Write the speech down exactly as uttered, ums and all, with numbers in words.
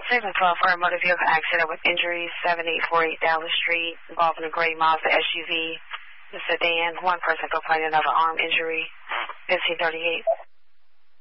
seven twelve for a motor vehicle accident with injuries, seven eight four eight Dallas Street, involving a gray Mazda S U V, the sedan. One person complaining of an arm injury, fifteen thirty-eight.